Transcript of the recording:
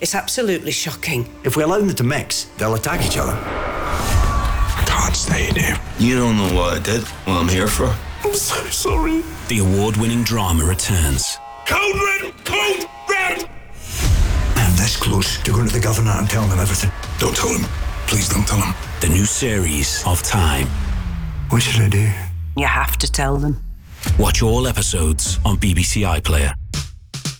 It's absolutely shocking. If we allow them to mix, they'll attack each other. Can't stay here. You don't know what I did, what I'm here for. I'm so sorry. The award-winning drama returns. Code red! Code red! I'm this close to going to the governor and telling him everything. Don't tell him. Please don't tell him. The new series of Time. What should I do? You have to tell them. Watch all episodes on BBC iPlayer.